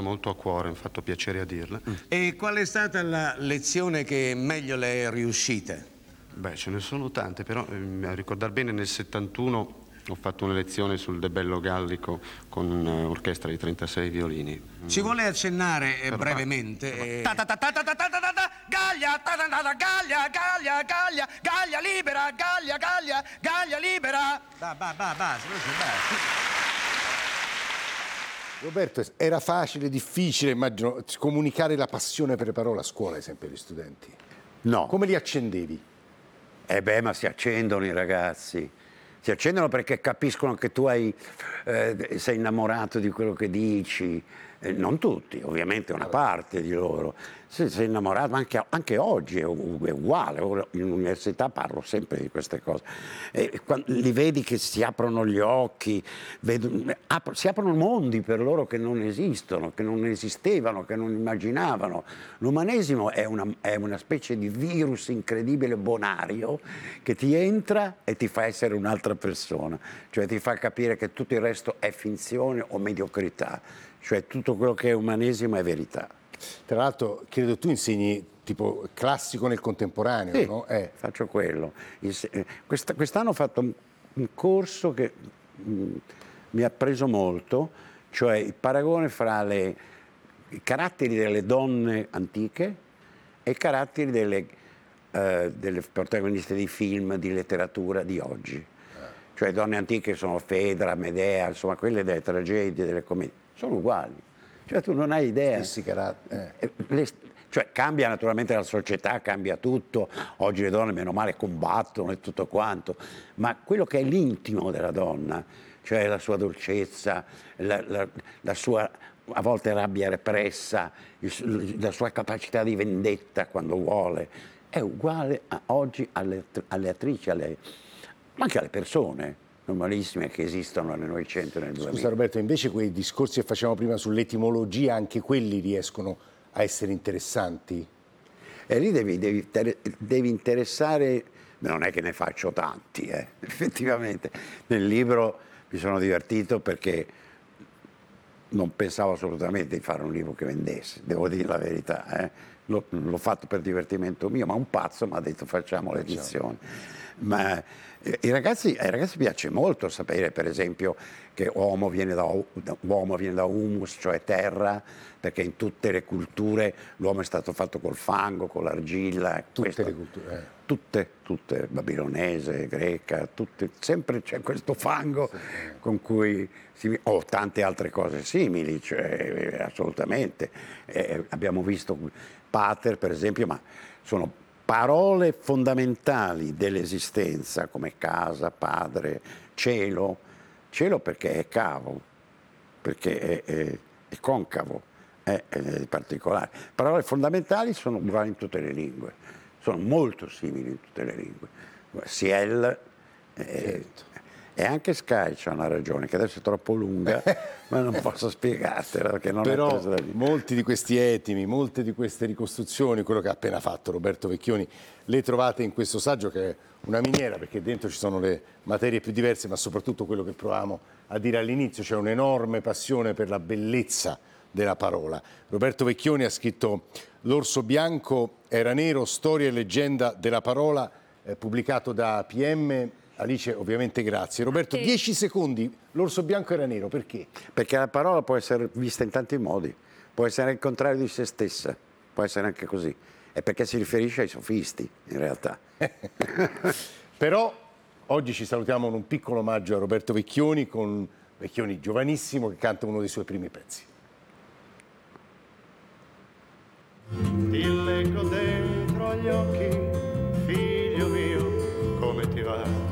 molto a cuore, mi ha fatto piacere a dirla. E qual è stata la lezione che meglio le è riuscita? Beh, ce ne sono tante, però a ricordar bene nel 71 ho fatto una lezione sul De Bello Gallico con un'orchestra di 36 violini. Ci vuole accennare brevemente? Gallia, Gallia, Gallia, Gallia, Gallia libera, Gallia, Gallia, Gallia libera. Basta. Roberto, era facile, difficile, immagino, comunicare la passione per le parole a scuola, ad esempio, agli studenti? No. Come li accendevi? Ma si accendono i ragazzi. Si accendono perché capiscono che tu sei innamorato di quello che dici. Non tutti, ovviamente una parte di loro. Se sei innamorato, ma anche oggi è uguale. Ora in università parlo sempre di queste cose. Li vedi che si aprono gli occhi, si aprono mondi per loro che non esistono, che non esistevano, che non immaginavano. L'umanesimo è una specie di virus incredibile, bonario, che ti entra e ti fa essere un'altra persona. Cioè ti fa capire che tutto il resto è finzione o mediocrità. Cioè tutto quello che è umanesimo è verità. Tra l'altro, credo tu insegni tipo classico nel contemporaneo, sì, no? Faccio quello. Quest'anno ho fatto un corso che mi ha preso molto, cioè il paragone fra i caratteri delle donne antiche e i caratteri delle protagoniste di film, di letteratura di oggi. Cioè donne antiche sono Fedra, Medea, insomma quelle delle tragedie, delle commedie. Sono uguali, cioè tu non hai idea. Cioè cambia naturalmente la società, cambia tutto, oggi le donne meno male combattono e tutto quanto, ma quello che è l'intimo della donna, cioè la sua dolcezza, la sua a volte rabbia repressa, la sua capacità di vendetta quando vuole, è uguale oggi alle attrici, ma anche alle persone normalissime che esistono nel Novecento e nel 2000. Scusa Roberto, invece quei discorsi che facevamo prima sull'etimologia, anche quelli riescono a essere interessanti? E lì devi interessare, non è che ne faccio tanti, effettivamente. Nel libro mi sono divertito perché non pensavo assolutamente di fare un libro che vendesse, devo dire la verità. L'ho fatto per divertimento mio, ma un pazzo mi ha detto facciamo l'edizione. Ma ai ragazzi piace molto sapere, per esempio, che uomo viene da humus, cioè terra, perché in tutte le culture l'uomo è stato fatto col fango, con l'argilla. Tutte le culture. Tutte, babilonese, greca, sempre c'è questo fango con cui tante altre cose simili, cioè, assolutamente. Abbiamo visto pater, per esempio, ma sono parole fondamentali dell'esistenza come casa, padre, cielo perché è cavo, perché è concavo, è particolare. Parole fondamentali sono uguali in tutte le lingue, sono molto simili in tutte le lingue. Ciel e anche Sky c'ha una ragione, che adesso è troppo lunga, ma non posso spiegartela perché non Però è presa da lì. molti di questi etimi, molte di queste ricostruzioni, quello che ha appena fatto Roberto Vecchioni, le trovate in questo saggio che è una miniera, perché dentro ci sono le materie più diverse, ma soprattutto quello che provavamo a dire all'inizio, c'è un'enorme passione per la bellezza della parola. Roberto Vecchioni ha scritto L'orso bianco era nero, storia e leggenda della parola, pubblicato da PM. Alice, ovviamente grazie. Roberto, 10 secondi, l'orso bianco era nero, perché? Perché la parola può essere vista in tanti modi, può essere il contrario di se stessa, può essere anche così. È perché si riferisce ai sofisti, in realtà. Però oggi ci salutiamo con un piccolo omaggio a Roberto Vecchioni, con Vecchioni giovanissimo che canta uno dei suoi primi pezzi. Ti leggo dentro gli occhi, figlio mio, come ti va?